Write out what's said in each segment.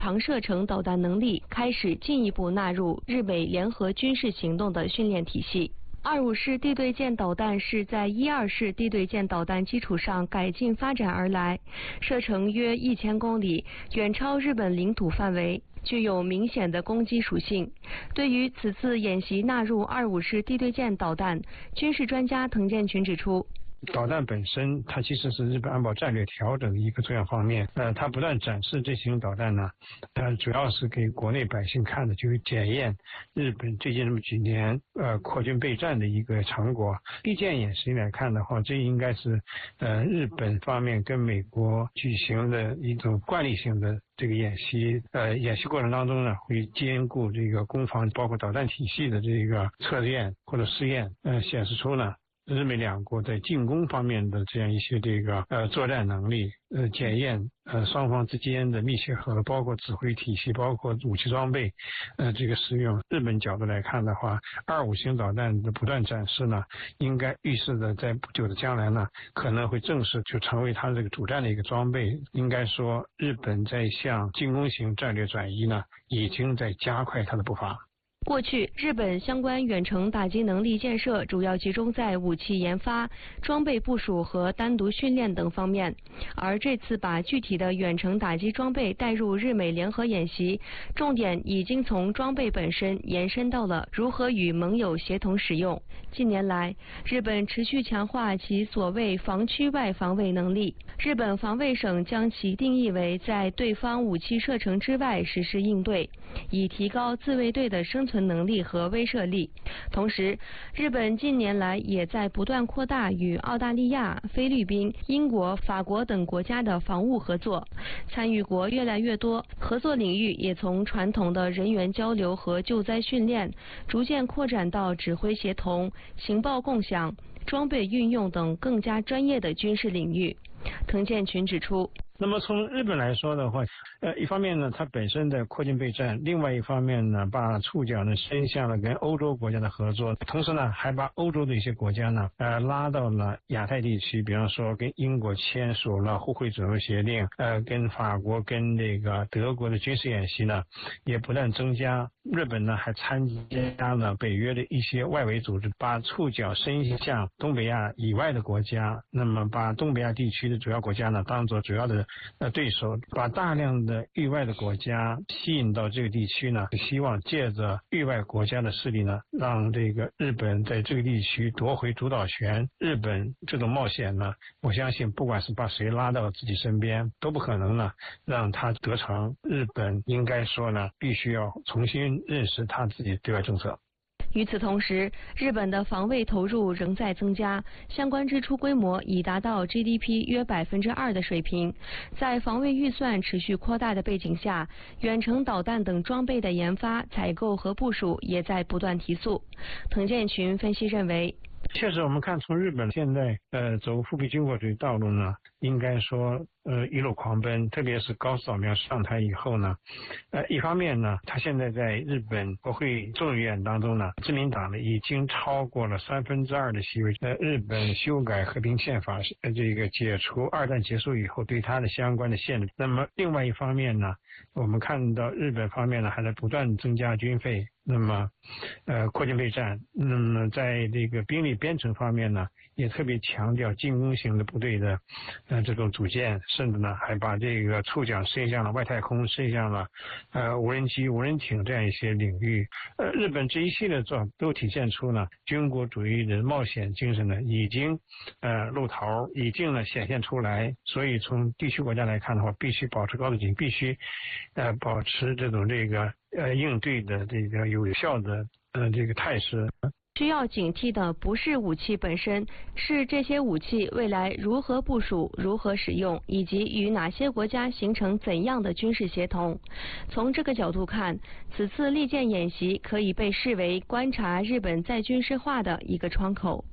长射程导弹能力开始进一步纳入日美联合军事行动的训练体系。25式地对舰导弹是在12式地对舰导弹基础上改进发展而来，射程约1000公里，远超日本领土范围，具有明显的攻击属性。对于此次演习纳入25式地对舰导弹，军事专家滕建群指出， 导弹本身，它其实是日本安保战略调整的一个重要方面。它不断展示这型导弹呢，主要是给国内百姓看的，就是检验日本最近这么几年扩军备战的一个成果。利剑演习来看的话，这应该是日本方面跟美国举行的一种惯例性的这个演习。演习过程当中呢，会兼顾这个攻防，包括导弹体系的这个测验或者试验，显示出呢，日美两国在进攻方面的这样一些这个作战能力，检验双方之间的密切合作，包括指挥体系，包括武器装备，这个使用。日本角度来看的话，25型导弹的不断展示呢，应该预示着在不久的将来呢，可能会正式就成为它这个主战的一个装备。应该说，日本在向进攻型战略转移呢，已经在加快它的步伐。 过去，日本相关远程打击能力建设主要集中在武器研发、装备部署和单独训练等方面，而这次把具体的远程打击装备带入日美联合演习，重点已经从装备本身延伸到了如何与盟友协同使用。近年来，日本持续强化其所谓防区外防卫能力，日本防卫省将其定义为在对方武器射程之外实施应对，以提高自卫队的生存能力和威慑力。同时，日本近年来也在不断扩大与澳大利亚、菲律宾、英国、法国等国家的防务合作，参与国越来越多，合作领域也从传统的人员交流和救灾训练，逐渐扩展到指挥协同、情报共享、装备运用等更加专业的军事领域。滕建群指出， 那么从日本来说的话，一方面呢，它本身的扩军备战，另外一方面呢，把触角呢伸向了跟欧洲国家的合作，同时呢，还把欧洲的一些国家呢，拉到了亚太地区，比方说跟英国签署了互惠准入协定，跟法国跟这个德国的军事演习呢，也不断增加。日本呢还参加了北约的一些外围组织，把触角伸向东北亚以外的国家，那么把东北亚地区的主要国家呢当做主要的对手，把大量的域外的国家吸引到这个地区呢，希望借着域外国家的势力呢，让这个日本在这个地区夺回主导权。日本这种冒险呢，我相信不管是把谁拉到自己身边，都不可能呢让他得逞。日本应该说呢，必须要重新认识他自己对外政策。 与此同时，日本的防卫投入仍在增加，相关支出规模已达到 GDP 约2%的水平。在防卫预算持续扩大的背景下，远程导弹等装备的研发、采购和部署也在不断提速。滕建群分析认为， 确实我们看从日本现在走复辟军国主义道路呢，应该说一路狂奔，特别是高市早苗上台以后呢，一方面呢，他现在在日本国会众议院当中呢，自民党呢已经超过了2/3的席位。日本修改和平宪法，这个解除二战结束以后对他的相关的限制。那么另外一方面呢，我们看到日本方面呢还在不断增加军费，那么扩军备战，那么在这个兵力编程方面呢，也特别强调进攻型的部队的这种组建，甚至呢还把这个触角伸向了外太空，伸向了无人机、无人艇这样一些领域。日本这一系列做都体现出呢军国主义的冒险精神呢已经露头，已经呢显现出来。所以从地区国家来看的话，必须保持高度警惕，必须保持这种这个应对的这个有效的这个态势。 需要警惕的不是武器本身，是这些武器未来如何部署、如何使用，以及与哪些国家形成怎样的军事协同。从这个角度看，此次利剑演习可以被视为观察日本再军事化的一个窗口。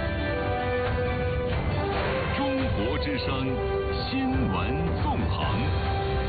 中国之声新闻纵横。